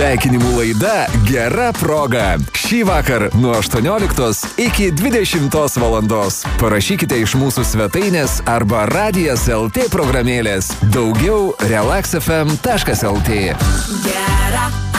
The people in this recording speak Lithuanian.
Sveikinimų laida Gera proga. Šį vakar nuo 18 iki 20 valandos. Parašykite iš mūsų svetainės arba Radijas LT programėlės. Daugiau relaxfm.lt. Gera